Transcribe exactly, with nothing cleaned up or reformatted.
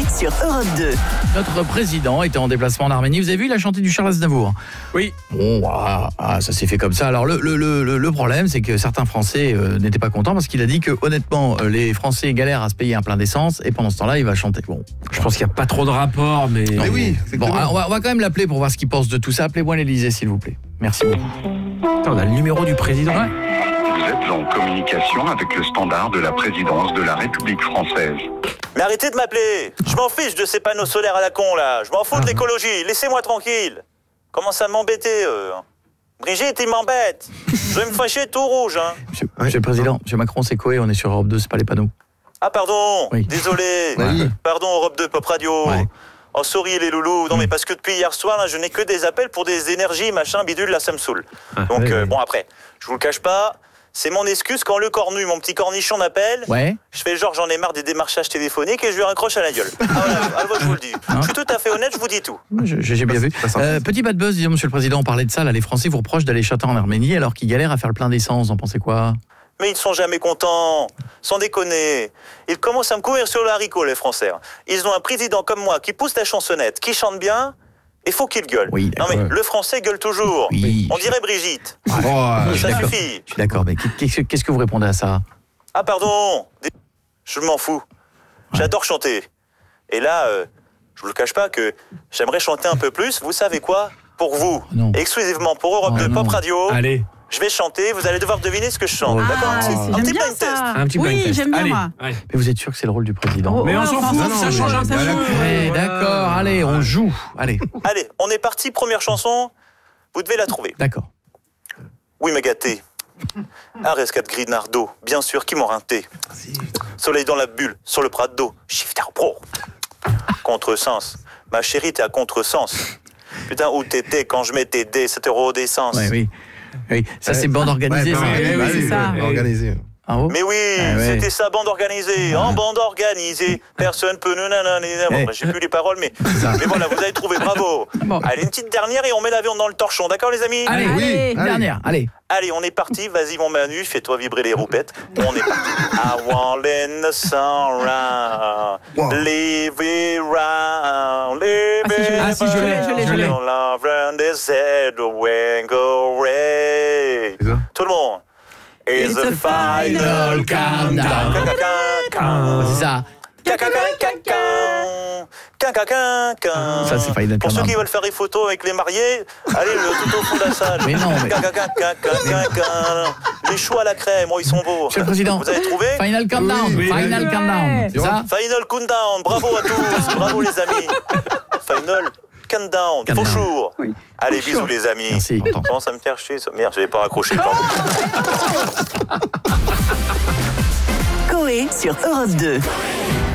sur Europe deux. Notre président était en déplacement en Arménie. Vous avez vu, il a chanté du Charles Aznavour. Oui. Bon, ah, ah, ça s'est fait comme ça. Alors le, le, le, le problème, c'est que certains Français euh, n'étaient pas contents parce qu'il a dit que honnêtement, euh, les Français galèrent à se payer un plein d'essence et pendant ce temps-là, il va chanter. Bon, je pense qu'il n'y a pas trop de rapport, mais... Non, mais oui. Bon, alors, on, va, on va quand même l'appeler pour voir ce qu'il pense de tout ça. Appelez-moi l'Élysée, s'il vous plaît. Merci beaucoup. Attends, on a le numéro du président. Ouais. Vous êtes en communication avec le standard de la présidence de la République française. Mais arrêtez de m'appeler. Je m'en fiche de ces panneaux solaires à la con, là. Je m'en fous de l'écologie. Laissez-moi tranquille. Commence à m'embêter, euh. Brigitte, il m'embête. Je vais me fâcher tout rouge, hein. Monsieur, monsieur le Président, monsieur Macron, c'est Coé, on est sur Europe deux, c'est pas les panneaux. Ah, pardon. Oui. Désolé. Oui. Pardon, Europe deux, Pop Radio. Ouais. Oh, sorry, les loulous. Non, mais parce que depuis hier soir, là, je n'ai que des appels pour des énergies, machin, bidule, là, ça me saoule. Ah, Donc, oui, euh, oui. bon, après, je vous le cache pas. C'est mon excuse quand le cornu, mon petit cornichon m'appelle. Ouais. Je fais genre j'en ai marre des démarchages téléphoniques et je lui raccroche à la gueule. Ah voilà, alors, je vous le dis. Hein Je suis tout à fait honnête, je vous dis tout. Je- J'ai bien vu. Euh, petit bad buzz, disons, monsieur le Président, on parlait de ça, là, les Français vous reprochent d'aller chanter en Arménie alors qu'ils galèrent à faire le plein d'essence. Vous en pensez quoi? Mais ils ne sont jamais contents, sans déconner. Ils commencent à me courir sur le haricot, les Français. Ils ont un président comme moi qui pousse la chansonnette, qui chante bien, et faut qu'il gueule. Oui, non mais d'accord. le Français gueule toujours. Oui. On dirait Brigitte. Oh, Je suis Ça d'accord. suffit. Je suis d'accord, mais qu'est-ce qu'est-ce que vous répondez à ça? Ah pardon, je m'en fous. J'adore chanter. Et là, euh, je vous le cache pas que j'aimerais chanter un peu plus. Vous savez quoi? Pour vous, Non. exclusivement pour Europe Oh, deux non. Pop Radio. Allez, Je vais chanter, vous allez devoir deviner ce que je chante, Oh. d'accord? Ah, Un j'aime petit bien blind test. ça. un petit blind Oui, test. j'aime bien Allez, moi. allez. Mais vous êtes sûr que c'est le rôle du Président? Oh, Mais on ouais, s'en enfin, fout, non, ça non, change un ça peu. change. Ouais, d'accord, allez, on joue. Allez, Allez, on est parti, première chanson. Vous devez la trouver. d'accord. Oui, m'a gâté. Un rescate Grinardo, bien sûr, qui m'ont rinté. Soleil dans la bulle, sur le Prado. Shifter Pro. Contresens. Ma chérie, t'es à contresens. Putain, où t'étais quand je mettais des sept euros d'essence? Ouais, oui. Oui, ça c'est bande organisée. Ouais, ça. bah, oui, bah, c'est ça. bah, organisé. En haut. Mais oui, Ah ouais. c'était ça, bande organisée. En bande organisée, personne peut nous nanana. Bon, Eh. bah, j'ai plus les paroles, mais, ça. mais voilà, vous avez trouvé, bravo. Bon. Allez, une petite dernière et on met l'avion dans le torchon, d'accord les amis? Allez, Oui, Allez. allez. dernière, allez. Allez, on est parti. Vas-y, mon Manu, fais-toi vibrer les roupettes. On est parti. I want in the sun round, Wow. live it round, live Ah, si, je l'ai, ah, si, je l'ai, je l'ai, je l'ai. Love and the sad when go away. C'est ça? Tout le monde. It's It's a a final final countdown. C'est ça. Ça, c'est Final Pour ceux Countdown. qui veulent faire des photos avec les mariés, allez le, tout au fond de la salle. Mais non, mais- Les choux à la crème, oh, ils sont beaux. Monsieur le Président. Vous avez trouvé? Final countdown, Oui, oui. final Ouais. countdown. C'est ça? Final countdown, bravo à tous, bravo les amis. Final countdown, Countdown. bonjour. Oui. Allez, bisous les amis. Merci. Ça commence à me faire chier, ça. Merde, j'avais pas raccroché le plan. Coé sur Europe deux.